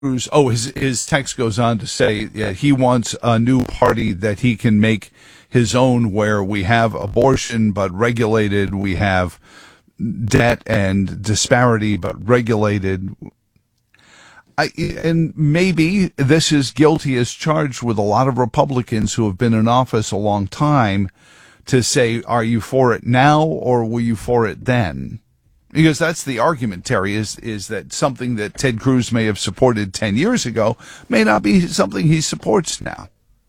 Cruz, his text goes on to say he wants a new party that he can make his own, where we have abortion but regulated, we have debt and disparity but regulated. And maybe this is guilty as charged with a lot of Republicans who have been in office a long time, to say, are you for it now or were you for it then? Because that's the argument, Terry, is that something that Ted Cruz may have supported 10 years ago may not be something he supports now.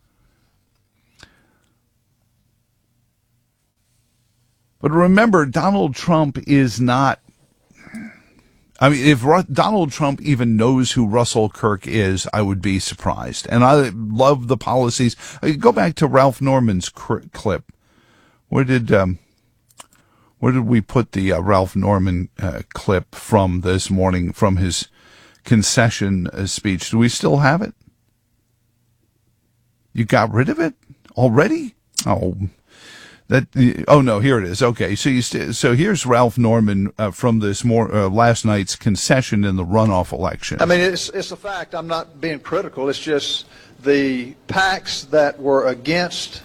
But remember, Donald Trump is not, I mean, if Donald Trump even knows who Russell Kirk is, I would be surprised. And I love the policies. Go back to Ralph Norman's clip. Where did we put the Ralph Norman clip from this morning, from his concession speech? Do we still have it? You got rid of it already? No, here it is. Okay, so here's Ralph Norman from this last night's concession in the runoff election. I mean, it's a fact. I'm not being critical. It's just the PACs that were against,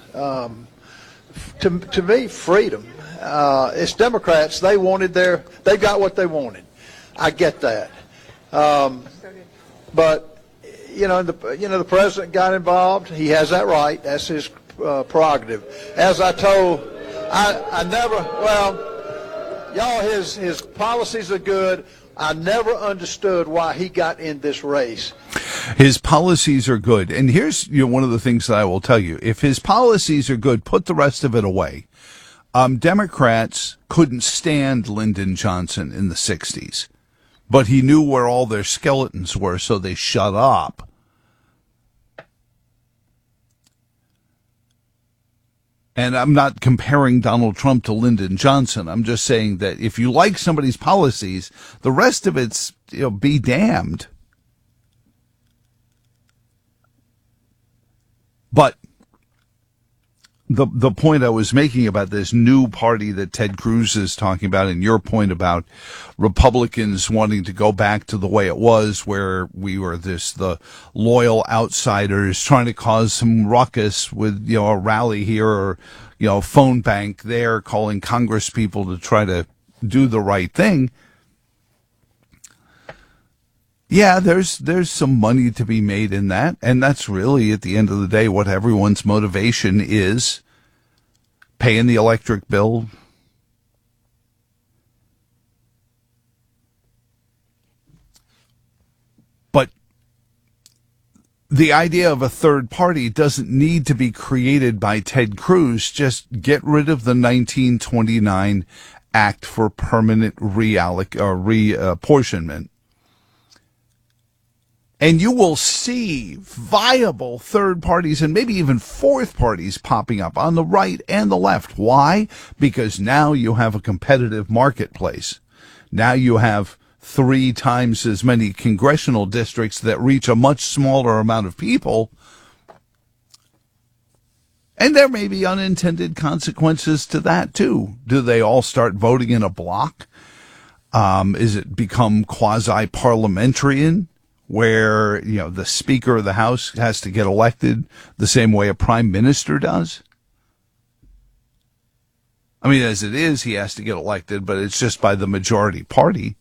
to me, freedom. It's Democrats. They got what they wanted. I get that. But the president got involved. He has that right. That's his prerogative. As I told, his policies are good. I never understood why he got in this race. His policies are good. And here's one of the things that I will tell you. If his policies are good, put the rest of it away. Democrats couldn't stand Lyndon Johnson in the 60s, but he knew where all their skeletons were, so they shut up. And I'm not comparing Donald Trump to Lyndon Johnson. I'm just saying that if you like somebody's policies, the rest of it's, be damned. But the point I was making about this new party that Ted Cruz is talking about, and your point about Republicans wanting to go back to the way it was, where we were the loyal outsiders trying to cause some ruckus with, a rally here or, a phone bank there, calling Congress people to try to do the right thing. Yeah, there's some money to be made in that, and that's really, at the end of the day, what everyone's motivation is: paying the electric bill. But the idea of a third party doesn't need to be created by Ted Cruz. Just get rid of the 1929 Act for Permanent Reapportionment. And you will see viable third parties and maybe even fourth parties popping up on the right and the left. Why? Because now you have a competitive marketplace. Now you have 3 times as many congressional districts that reach a much smaller amount of people. And there may be unintended consequences to that, too. Do they all start voting in a block? Is it become quasi-parliamentarian, where, the Speaker of the House has to get elected the same way a prime minister does? I mean, as it is, he has to get elected, but it's just by the majority party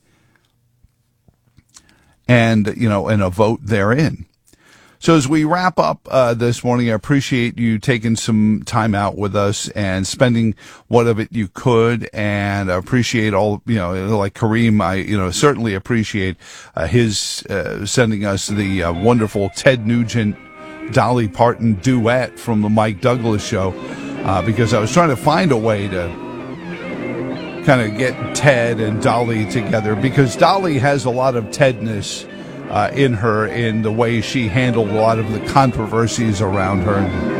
and, and a vote therein. So as we wrap up this morning, I appreciate you taking some time out with us and spending what of it you could, and I appreciate all, like Kareem, I, certainly appreciate his sending us the wonderful Ted Nugent, Dolly Parton duet from the Mike Douglas Show, because I was trying to find a way to kind of get Ted and Dolly together, because Dolly has a lot of Tedness in her, in the way she handled a lot of the controversies around her.